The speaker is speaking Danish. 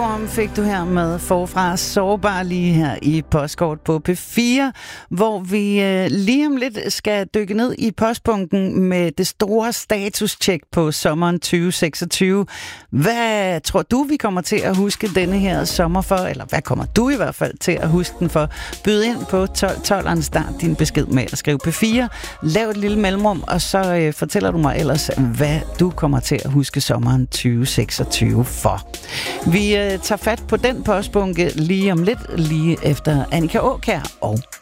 Storm fik du her med Forfra Sårbar lige her i Postkort på P4, hvor vi lige om lidt skal dykke ned i postbunken med det store statuscheck på sommeren 2026. Hvad tror du, vi kommer til at huske denne her sommer for? Eller hvad kommer du i hvert fald til at huske den for? Byd ind på 12'eren, start din besked med at skrive P4. Lav et lille mellemrum, og så fortæller du mig ellers, hvad du kommer til at huske sommeren 2026 for. Vi tager fat på den postbunke lige om lidt, lige efter Annika Aakjær og